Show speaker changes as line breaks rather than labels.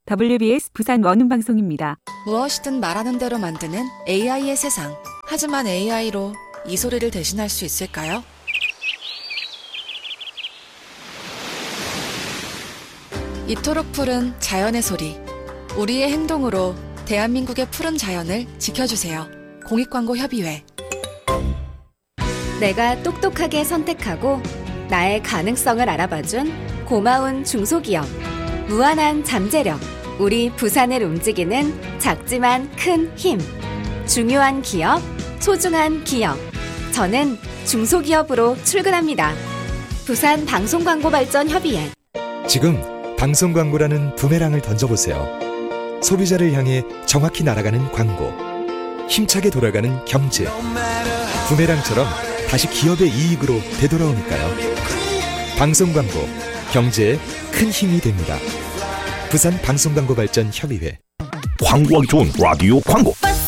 WBS 부산 원음방송입니다.
무엇이든 말하는 대로 만드는 AI의 세상. 하지만 AI로 이 소리를 대신할 수 있을까요? 이토록 푸른 자연의 소리. 우리의 행동으로 대한민국의 푸른 자연을 지켜주세요. 공익광고협의회.
내가 똑똑하게 선택하고 나의 가능성을 알아봐준 고마운 중소기업. 무한한 잠재력. 우리 부산을 움직이는 작지만 큰 힘. 중요한 기업, 소중한 기업. 저는 중소기업으로 출근합니다. 부산 방송광고발전협의회.
지금 방송광고라는 부메랑을 던져보세요. 소비자를 향해 정확히 날아가는 광고, 힘차게 돌아가는 경제. 부메랑처럼 다시 기업의 이익으로 되돌아오니까요. 방송광고, 경제에 큰 힘이 됩니다. 부산 방송광고발전협의회.
광고하기 좋은 라디오 광고.